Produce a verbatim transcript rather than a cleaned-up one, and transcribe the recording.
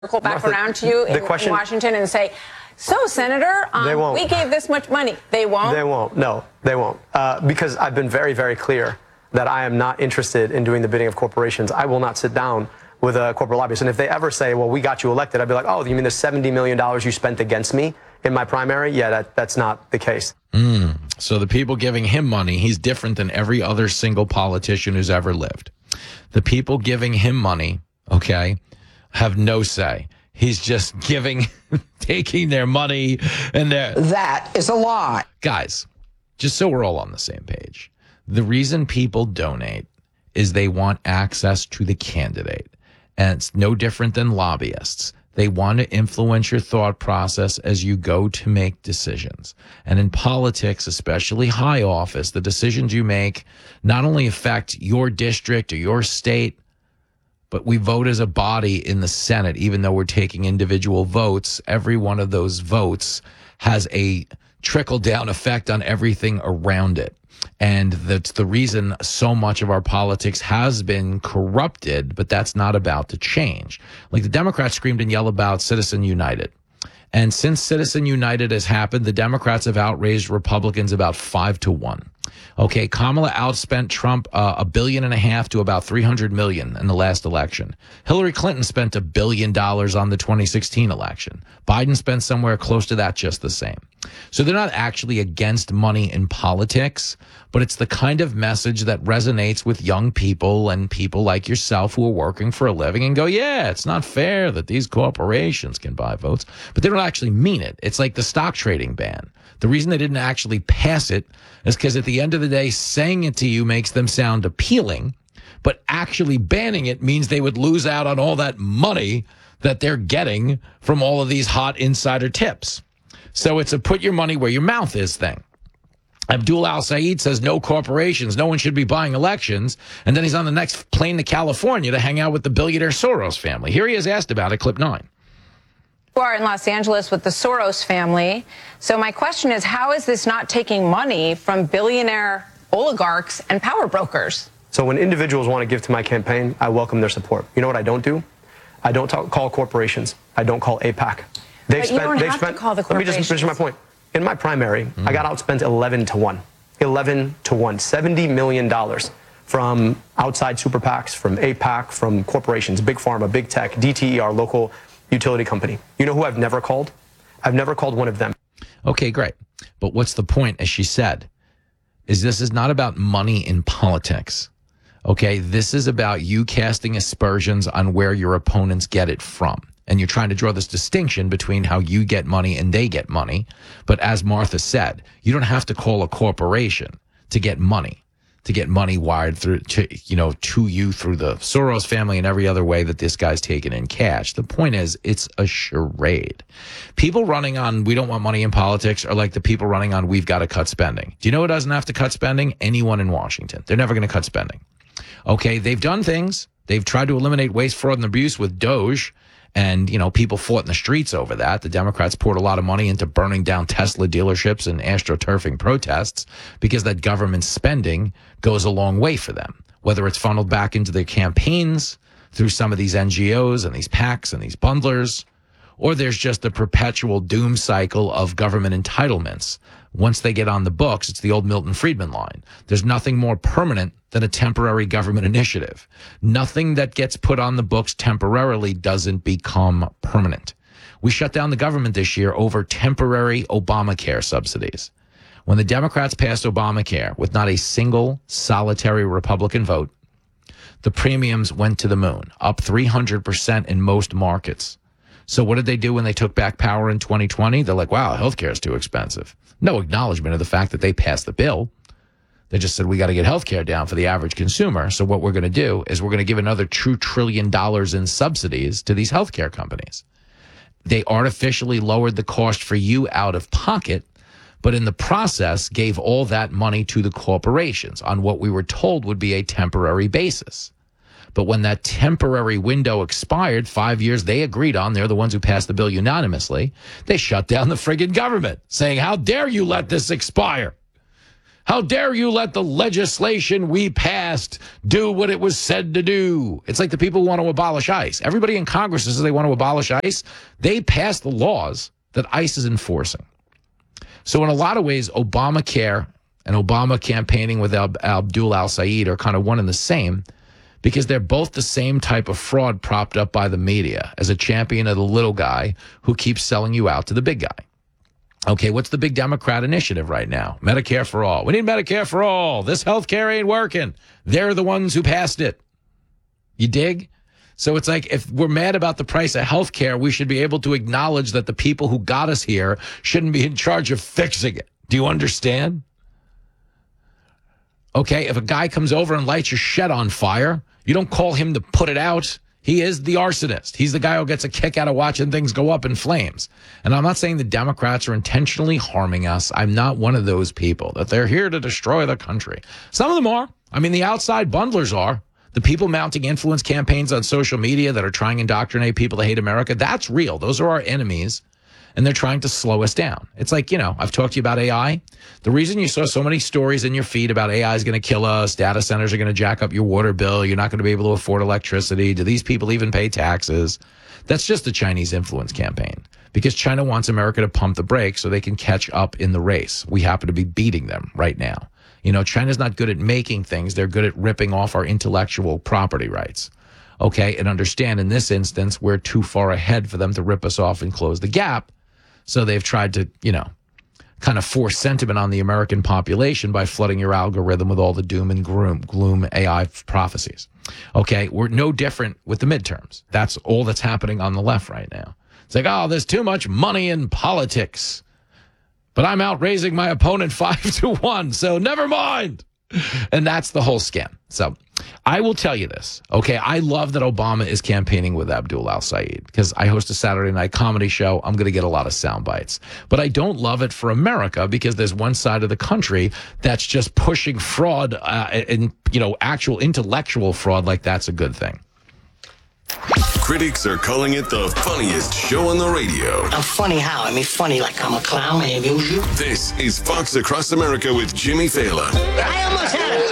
circle back Martha, around to you in, question, in Washington and say, so, Senator, um, we gave this much money. They won't? They won't. No, they won't. Uh, because I've been very, very clear that I am not interested in doing the bidding of corporations. I will not sit down with a corporate lobbyist. And if they ever say, well, we got you elected, I'd be like, oh, you mean the seventy million dollars you spent against me in my primary? Yeah, that, that's not the case. Mm. So the people giving him money, he's different than every other single politician who's ever lived. The people giving him money, okay, have no say. He's just giving, taking their money and their... That is a lie. Guys, just so we're all on the same page, the reason people donate is they want access to the candidate. And it's no different than lobbyists. They want to influence your thought process as you go to make decisions. And in politics, especially high office, the decisions you make not only affect your district or your state, but we vote as a body in the Senate. Even though we're taking individual votes, every one of those votes has a trickle-down effect on everything around it. And that's the reason so much of our politics has been corrupted, but that's not about to change. Like the Democrats screamed and yelled about Citizen United. And since Citizen United has happened, the Democrats have outraised Republicans about five to one. Okay, Kamala outspent Trump uh, a billion and a half to about three hundred million in the last election. Hillary Clinton spent a billion dollars on the twenty sixteen election. Biden spent somewhere close to that, just the same. So they're not actually against money in politics, but it's the kind of message that resonates with young people and people like yourself who are working for a living and go, yeah, it's not fair that these corporations can buy votes, but they don't actually mean it. It's like the stock trading ban. The reason they didn't actually pass it is because at the end of the day, saying it to you makes them sound appealing, but actually banning it means they would lose out on all that money that they're getting from all of these hot insider tips. So it's a put your money where your mouth is thing. Abdul Al-Said says no corporations, no one should be buying elections, and then he's on the next plane to California to hang out with the billionaire Soros family. Here he is asked about it, clip nine. You are in Los Angeles with the Soros family. So my question is, how is this not taking money from billionaire oligarchs and power brokers? So when individuals want to give to my campaign, I welcome their support. You know what I don't do? I don't talk, call corporations. I don't call AIPAC. They've but spent, you don't they've have spent, to call the let me just finish my point. In my primary, mm. I got outspent eleven to one. eleven to one. seventy million dollars from outside super PACs, from AIPAC, from corporations, big pharma, big tech, D T E, our local utility company. You know who I've never called? I've never called one of them. Okay, great. But what's the point, as she said, is this is not about money in politics. Okay, this is about you casting aspersions on where your opponents get it from. And you're trying to draw this distinction between how you get money and they get money. But as Martha said, you don't have to call a corporation to get money, to get money wired through, to, you know, to you through the Soros family and every other way that this guy's taken in cash. The point is, it's a charade. People running on we don't want money in politics are like the people running on we've got to cut spending. Do you know who doesn't have to cut spending? Anyone in Washington. They're never going to cut spending. Okay, they've done things. They've tried to eliminate waste, fraud, and abuse with Doge. And, you know, people fought in the streets over that. The Democrats poured a lot of money into burning down Tesla dealerships and astroturfing protests because that government spending goes a long way for them, whether it's funneled back into their campaigns through some of these N G Os and these PACs and these bundlers, or there's just a perpetual doom cycle of government entitlements. Once they get on the books, it's the old Milton Friedman line. There's nothing more permanent than a temporary government initiative. Nothing that gets put on the books temporarily doesn't become permanent. We shut down the government this year over temporary Obamacare subsidies. When the Democrats passed Obamacare with not a single solitary Republican vote, the premiums went to the moon, up three hundred percent in most markets. So what did they do when they took back power in twenty twenty? They're like, wow, healthcare is too expensive. No acknowledgement of the fact that they passed the bill. They just said, we got to get healthcare down for the average consumer. So what we're going to do is we're going to give another two trillion dollars in subsidies to these healthcare companies. They artificially lowered the cost for you out of pocket, but in the process gave all that money to the corporations on what we were told would be a temporary basis. But when that temporary window expired, five years they agreed on, they're the ones who passed the bill unanimously, they shut down the friggin' government, saying, how dare you let this expire? How dare you let the legislation we passed do what it was said to do? It's like the people who want to abolish ICE. Everybody in Congress says they want to abolish ICE. They passed the laws that ICE is enforcing. So in a lot of ways, Obamacare and Obama campaigning with Ab- Abdul al-Sayed are kind of one and the same, because they're both the same type of fraud propped up by the media as a champion of the little guy who keeps selling you out to the big guy. Okay, what's the big Democrat initiative right now? Medicare for all. We need Medicare for all. This health care ain't working. They're the ones who passed it. You dig? So it's like, if we're mad about the price of health care, we should be able to acknowledge that the people who got us here shouldn't be in charge of fixing it. Do you understand? Okay, if a guy comes over and lights your shed on fire, you don't call him to put it out. He is the arsonist. He's the guy who gets a kick out of watching things go up in flames. And I'm not saying the Democrats are intentionally harming us. I'm not one of those people, that they're here to destroy the country. Some of them are. I mean, the outside bundlers are. The people mounting influence campaigns on social media that are trying to indoctrinate people to hate America, that's real. Those are our enemies, and they're trying to slow us down. It's like, you know, I've talked to you about A I. The reason you saw so many stories in your feed about A I is going to kill us, data centers are going to jack up your water bill, you're not going to be able to afford electricity, do these people even pay taxes? That's just the Chinese influence campaign, because China wants America to pump the brakes so they can catch up in the race. We happen to be beating them right now. You know, China's not good at making things. They're good at ripping off our intellectual property rights. Okay, and understand in this instance, we're too far ahead for them to rip us off and close the gap. So they've tried to, you know, kind of force sentiment on the American population by flooding your algorithm with all the doom and gloom, gloom A I prophecies. Okay, we're no different with the midterms. That's all that's happening on the left right now. It's like, oh, there's too much money in politics, but I'm out raising my opponent five to one, so never mind. And that's the whole scam. So I will tell you this, okay? I love that Obama is campaigning with Abdul al-Sayed, because I host a Saturday night comedy show. I'm going to get a lot of sound bites. But I don't love it for America, because there's one side of the country that's just pushing fraud uh, and, you know, actual intellectual fraud like that's a good thing. Critics are calling it the funniest show on the radio. I'm funny how? I mean, funny like I'm a clown, I amuse you. This is Fox Across America with Jimmy Fallon. I almost had it.